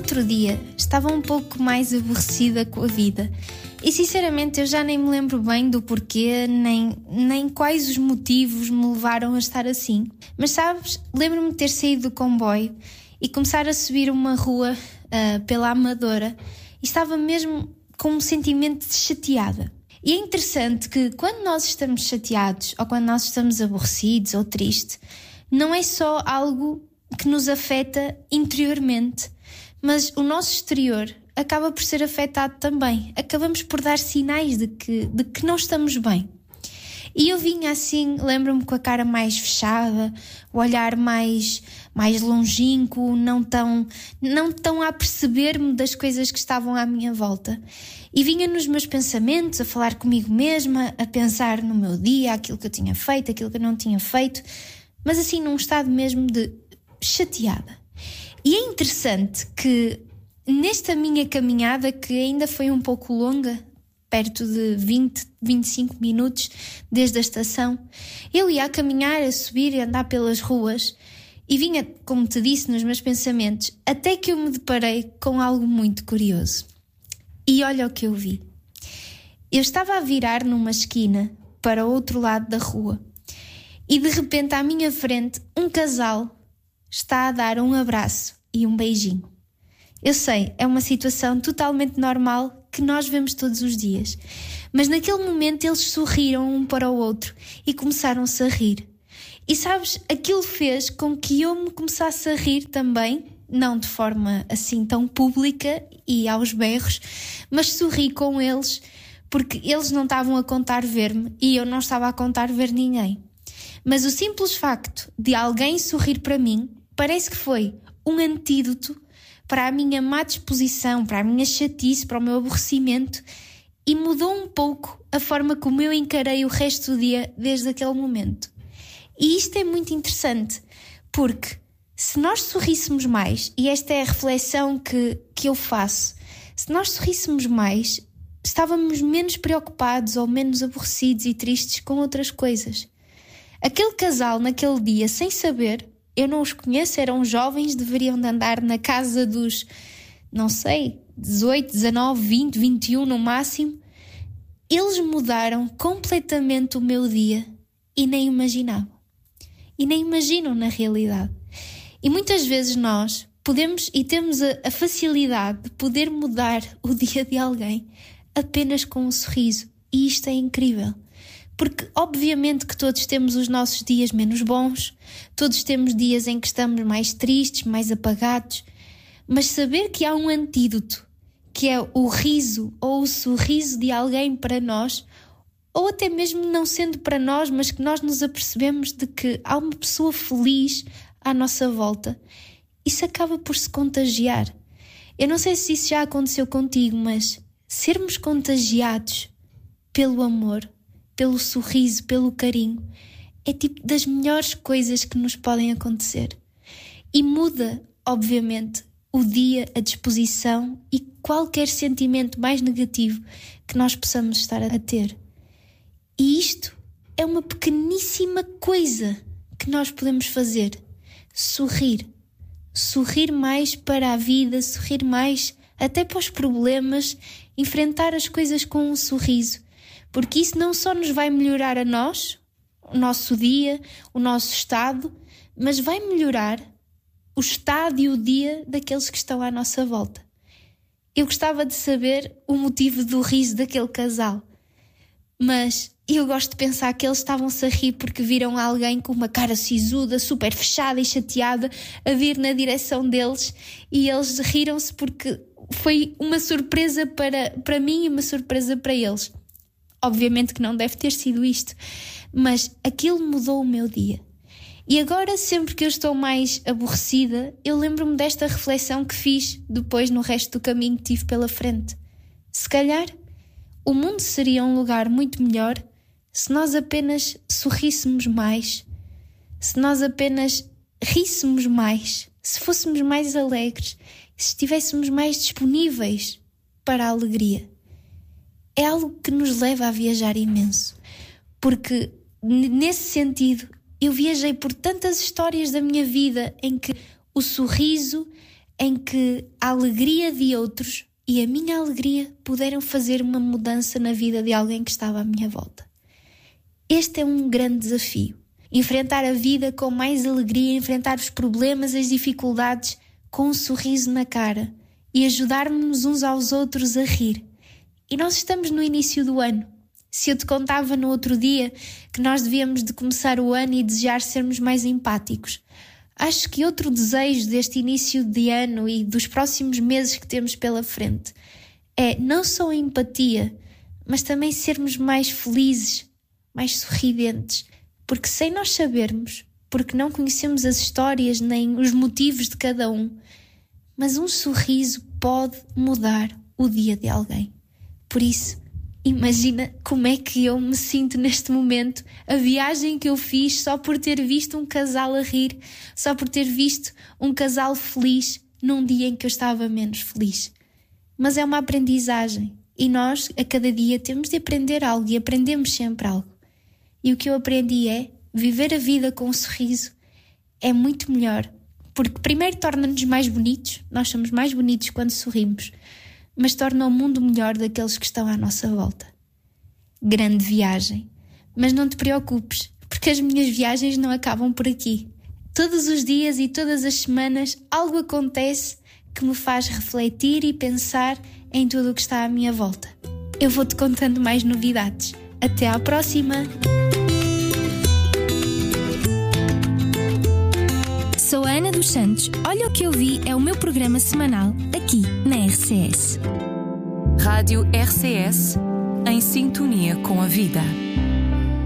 outro dia estava um pouco mais aborrecida com a vida e sinceramente eu já nem me lembro bem do porquê, nem quais os motivos me levaram a estar assim. Mas sabes, lembro-me de ter saído do comboio e começar a subir uma rua pela Amadora e estava mesmo com um sentimento de chateada. E é interessante que quando nós estamos chateados ou quando nós estamos aborrecidos ou tristes, não é só algo que nos afeta interiormente, mas o nosso exterior acaba por ser afetado também. Acabamos por dar sinais de que não estamos bem. E eu vinha assim, lembro-me, com a cara mais fechada, o olhar mais longínquo, não tão a perceber-me das coisas que estavam à minha volta. E vinha nos meus pensamentos, a falar comigo mesma, a pensar no meu dia, aquilo que eu tinha feito, aquilo que eu não tinha feito, mas assim num estado mesmo de chateada. E é interessante que nesta minha caminhada, que ainda foi um pouco longa, perto de 25 minutos desde a estação, eu ia a caminhar, a subir e a andar pelas ruas e vinha, como te disse, nos meus pensamentos, até que eu me deparei com algo muito curioso. E olha o que eu vi. Eu estava a virar numa esquina para o outro lado da rua e de repente à minha frente um casal está a dar um abraço e um beijinho. Eu sei, é uma situação totalmente normal que nós vemos todos os dias, mas naquele momento eles sorriram um para o outro e começaram-se a rir. E sabes, aquilo fez com que eu me começasse a rir também, não de forma assim tão pública e aos berros, mas sorri com eles porque eles não estavam a contar ver-me e eu não estava a contar ver ninguém. Mas o simples facto de alguém sorrir para mim parece que foi um antídoto para a minha má disposição, para a minha chatice, para o meu aborrecimento e mudou um pouco a forma como eu encarei o resto do dia desde aquele momento. E isto é muito interessante porque se nós sorríssemos mais, e esta é a reflexão que eu faço, se nós sorríssemos mais, estávamos menos preocupados ou menos aborrecidos e tristes com outras coisas. Aquele casal naquele dia, sem saber, eu não os conheço, eram jovens, deveriam de andar na casa dos, não sei, 18, 19, 20, 21 no máximo. Eles mudaram completamente o meu dia e nem imaginavam. E nem imaginam na realidade. E muitas vezes nós podemos e temos a facilidade de poder mudar o dia de alguém apenas com um sorriso. E isto é incrível. Porque obviamente que todos temos os nossos dias menos bons, todos temos dias em que estamos mais tristes, mais apagados, mas saber que há um antídoto, que é o riso ou o sorriso de alguém para nós, ou até mesmo não sendo para nós, mas que nós nos apercebemos de que há uma pessoa feliz à nossa volta, isso acaba por se contagiar. Eu não sei se isso já aconteceu contigo, mas sermos contagiados pelo amor, pelo sorriso, pelo carinho, é tipo das melhores coisas que nos podem acontecer. E muda, obviamente, o dia, a disposição e qualquer sentimento mais negativo que nós possamos estar a ter. E isto é uma pequeníssima coisa que nós podemos fazer. Sorrir. Sorrir mais para a vida, sorrir mais até para os problemas, enfrentar as coisas com um sorriso. Porque isso não só nos vai melhorar a nós, o nosso dia, o nosso estado, mas vai melhorar o estado e o dia daqueles que estão à nossa volta. Eu gostava de saber o motivo do riso daquele casal, mas eu gosto de pensar que eles estavam-se a rir porque viram alguém com uma cara sisuda, super fechada e chateada a vir na direção deles e eles riram-se porque foi uma surpresa para mim e uma surpresa para eles. Obviamente que não deve ter sido isto, mas aquilo mudou o meu dia. E agora, sempre que eu estou mais aborrecida, eu lembro-me desta reflexão que fiz depois no resto do caminho que tive pela frente. Se calhar, o mundo seria um lugar muito melhor se nós apenas sorríssemos mais, se nós apenas ríssemos mais, se fôssemos mais alegres, se estivéssemos mais disponíveis para a alegria. É algo que nos leva a viajar imenso, porque nesse sentido eu viajei por tantas histórias da minha vida em que o sorriso, em que a alegria de outros e a minha alegria puderam fazer uma mudança na vida de alguém que estava à minha volta. Este é um grande desafio. Enfrentar a vida com mais alegria, enfrentar os problemas, as dificuldades com um sorriso na cara e ajudarmos uns aos outros a rir. E nós estamos no início do ano. Se eu te contava no outro dia que nós devíamos de começar o ano e desejar sermos mais empáticos, acho que outro desejo deste início de ano e dos próximos meses que temos pela frente é não só a empatia, mas também sermos mais felizes, mais sorridentes, porque sem nós sabermos, porque não conhecemos as histórias nem os motivos de cada um, mas um sorriso pode mudar o dia de alguém. Por isso, imagina como é que eu me sinto neste momento, a viagem que eu fiz só por ter visto um casal a rir, só por ter visto um casal feliz num dia em que eu estava menos feliz. Mas é uma aprendizagem e nós a cada dia temos de aprender algo e aprendemos sempre algo. E o que eu aprendi é viver a vida com um sorriso é muito melhor, porque primeiro torna-nos mais bonitos, nós somos mais bonitos quando sorrimos, mas torna o mundo melhor daqueles que estão à nossa volta. Grande viagem, mas não te preocupes, porque as minhas viagens não acabam por aqui. Todos os dias e todas as semanas algo acontece que me faz refletir e pensar em tudo o que está à minha volta. Eu vou-te contando mais novidades. Até à próxima! Sou a Ana dos Santos. Olha o que eu vi é o meu programa semanal aqui na RCS. Rádio RCS, em sintonia com a vida.